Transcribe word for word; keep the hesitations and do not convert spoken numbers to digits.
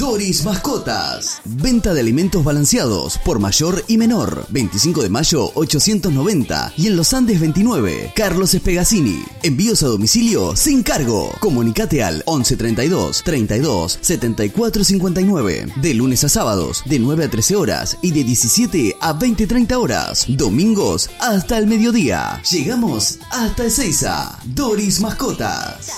Doris Mascotas. Venta de alimentos balanceados por mayor y menor. veinticinco de mayo ochocientos noventa y en Los Andes veintinueve. Carlos Espegacini. Envíos a domicilio sin cargo. Comunicate al once treinta y dos, treinta y dos, setenta y cuatro cincuenta y nueve. De lunes a sábados, de nueve a trece horas y de diecisiete a veinte treinta horas. Domingos hasta el mediodía. Llegamos hasta Ezeiza. Doris Mascotas.